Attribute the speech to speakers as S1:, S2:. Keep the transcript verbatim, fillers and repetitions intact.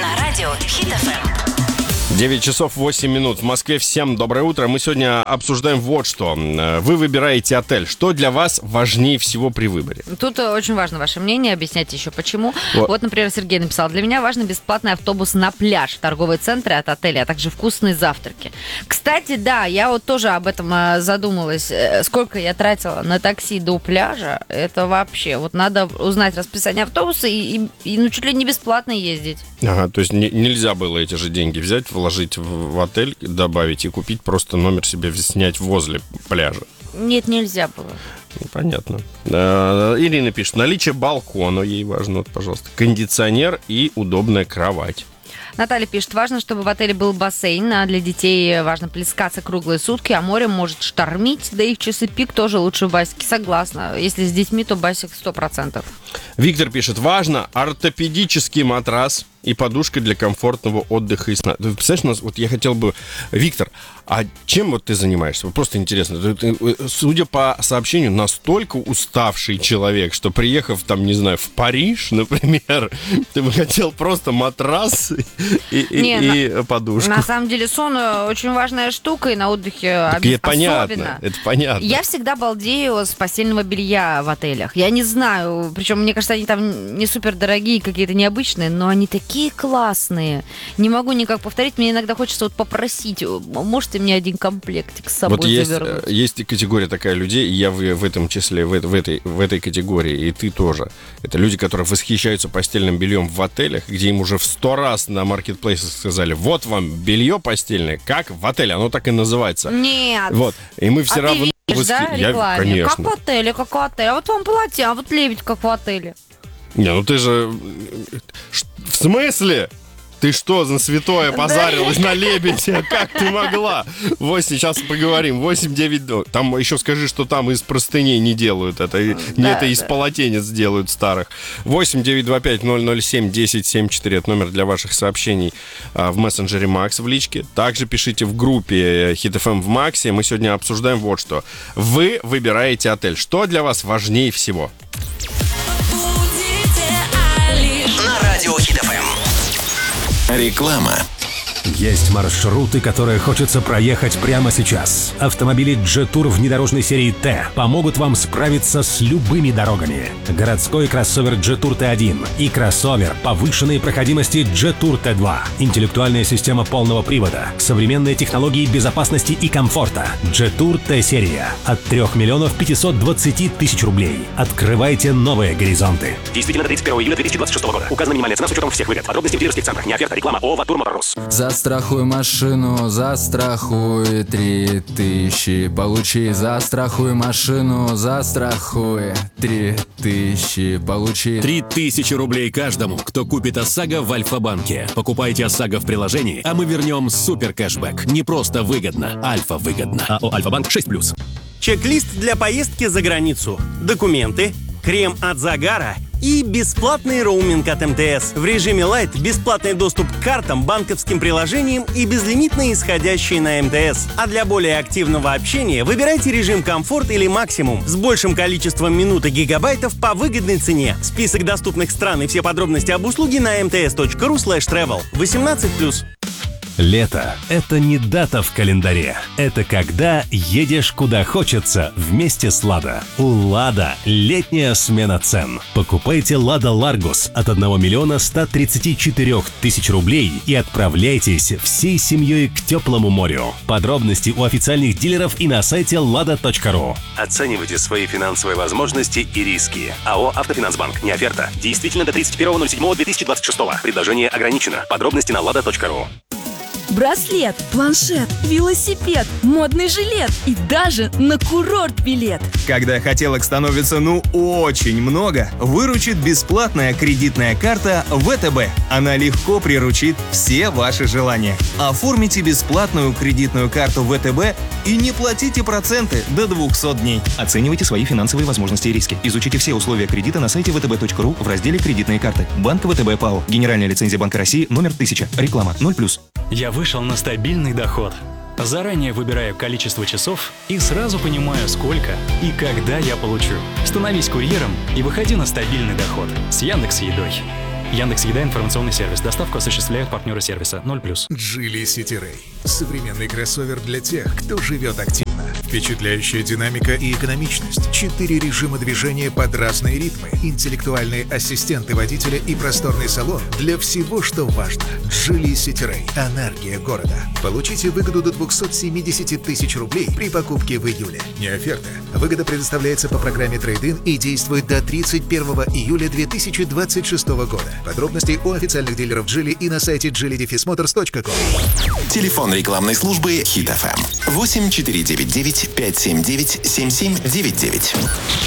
S1: на радио Хит эф эм.
S2: девять часов восемь минут. В Москве. Всем доброе утро. Мы сегодня обсуждаем вот что. Вы выбираете отель. Что для вас важнее всего при выборе?
S3: Тут очень важно ваше мнение. Объясняйте еще почему.
S2: Вот,
S3: вот например, Сергей написал. Для меня важен бесплатный автобус на пляж, торговые центры от отеля, а также вкусные завтраки. Кстати, да, я вот тоже об этом задумалась. Сколько я тратила на такси до пляжа, это вообще... Вот надо узнать расписание автобуса и, и, и ну, чуть ли не бесплатно ездить.
S2: Ага, то есть не, нельзя было эти же деньги взять, вложить в, в отель, добавить и купить просто номер себе снять возле пляжа?
S3: Нет, нельзя было.
S2: Ну, понятно. А, Ирина пишет, наличие балкона, ей важно, вот, пожалуйста, кондиционер и удобная кровать.
S3: Наталья пишет, важно, чтобы в отеле был бассейн, а для детей важно плескаться круглые сутки, а море может штормить, да и в часы пик тоже лучше в басике. Согласна. Если с детьми, то басик сто процентов.
S2: Виктор пишет, важно ортопедический матрас и подушка для комфортного отдыха и сна. Ты представляешь, у нас, вот я хотел бы... Виктор, а чем вот ты занимаешься? Просто интересно. Ты, ты, судя по сообщению, настолько уставший человек, что приехав там, не знаю, в Париж, например, ты бы хотел просто матрас и,
S3: Не,
S2: и,
S3: на,
S2: и подушку.
S3: На самом деле сон очень важная штука, и на отдыхе
S2: так это понятно, это понятно.
S3: Я всегда балдею с постельного белья в отелях. Я не знаю, причем, мне кажется, они там не супер дорогие, какие-то необычные, но они такие классные. Не могу никак повторить. Мне иногда хочется вот попросить, можете мне один комплектик с собой
S2: вот есть,
S3: завернуть?
S2: Есть категория такая людей, и я в, в этом числе, в, в, этой, в этой категории, и ты тоже. Это люди, которые восхищаются постельным бельем в отелях, где им уже в сто раз на маркетплейсах сказали, вот вам белье постельное, как в отеле, оно так и называется.
S3: Нет.
S2: Вот. И мы все
S3: а
S2: равно...
S3: ты видишь, да,
S2: я,
S3: рекламе?
S2: конечно.
S3: Как в отеле, как в отеле. А вот вам платье, а вот лебедь, как в отеле.
S2: Не, ну ты же... В смысле? Ты что, за святое позарилась на лебедя? Как ты могла? восемь, сейчас поговорим. восемь девять Там еще скажи, что там из простыней не делают это. Не
S3: да,
S2: это из
S3: да.
S2: полотенец делают старых. восемь девятьсот двадцать пять ноль ноль семь десять семьдесят четыре. Это номер для ваших сообщений в мессенджере Макс в личке. Также пишите в группе Хит эф эм в Максе. Мы сегодня обсуждаем вот что. Вы выбираете отель. Что для вас важнее всего?
S1: На радио Хит эф эм. Реклама.
S4: Есть маршруты, которые хочется проехать прямо сейчас. Автомобили Jetour внедорожной серии Т помогут вам справиться с любыми дорогами. Городской кроссовер Jetour Т один и кроссовер повышенной проходимости Jetour Т два. Интеллектуальная система полного привода, современные технологии безопасности и комфорта. Jetour Т-серия от трех миллионов пятисот двадцати тысяч рублей. Открывайте новые горизонты.
S5: Действительно до тридцать первого июля две тысячи двадцать шестого года. Указана минимальная цена с учетом всех выгод. Подробности в дилерских центрах. Не оферта, реклама. ООО «Ватур Моторс».
S6: Застрахуй машину, застрахуй три тысячи. Получи, застрахуй машину, застрахуй три тысячи. Получи.
S7: Три тысячи рублей каждому, кто купит ОСАГО в Альфа-банке. Покупайте ОСАГО в приложении, а мы вернем супер кэшбэк. Не просто выгодно, Альфа выгодно. АО «Альфа-банк» шесть плюс.
S8: Чек-лист для поездки за границу. Документы, крем от загара и бесплатный роуминг от эм тэ эс. В режиме Lite бесплатный доступ к картам, банковским приложениям и безлимитные исходящие на эм тэ эс. А для более активного общения выбирайте режим комфорт или максимум с большим количеством минут и гигабайтов по выгодной цене. Список доступных стран и все подробности об услуге на эм тэ эс точка ру слэш тревел. восемнадцать плюс.
S4: Лето – это не дата в календаре. Это когда едешь куда хочется вместе с «Лада». У «Лада» летняя смена цен. Покупайте «Лада Ларгус» от одного миллиона ста тридцати четырёх тысяч рублей и отправляйтесь всей семьей к теплому морю. Подробности у официальных дилеров и на сайте лада точка ру.
S5: Оценивайте свои финансовые возможности и риски. АО «Автофинансбанк». Не оферта. Действительно до тридцать первого ноль-седьмого две тысячи двадцать шестого. Предложение ограничено. Подробности на лада точка ру.
S9: Браслет, планшет, велосипед, модный жилет и даже на курорт билет.
S10: Когда хотелок становится ну очень много, выручит бесплатная кредитная карта вэ тэ бэ. Она легко приручит все ваши желания. Оформите бесплатную кредитную карту вэ тэ бэ и не платите проценты до двухсот дней.
S11: Оценивайте свои финансовые возможности и риски. Изучите все условия кредита на сайте вэ тэ бэ точка ру в разделе «Кредитные карты». Банк вэ тэ бэ ПАО. Генеральная лицензия Банка России номер тысяча. Реклама ноль плюс.
S12: Я вышел на стабильный доход. Заранее выбираю количество часов и сразу понимаю, сколько и когда я получу. Становись курьером и выходи на стабильный доход с Яндекс.Едой. Яндекс.Еда информационный сервис. Доставку осуществляют партнеры сервиса ноль плюс.
S13: Geely City Ray. Современный кроссовер для тех, кто живет активно. Впечатляющая динамика и экономичность. Четыре режима движения под разные ритмы. Интеллектуальные ассистенты водителя и просторный салон для всего, что важно. Geely City Ray. Энергия города. Получите выгоду до двести семьдесят тысяч рублей при покупке в июле. Не оферта. Выгода предоставляется по программе Трейд-ин и действует до тридцать первого июля две тысячи двадцать шестого года. Подробности у официальных дилеров Geely и на сайте джили дефис моторс точка ком.
S1: Телефон рекламной службы Хит эф эм восемь четыре девять девять пять семь девять семь семь девять девять.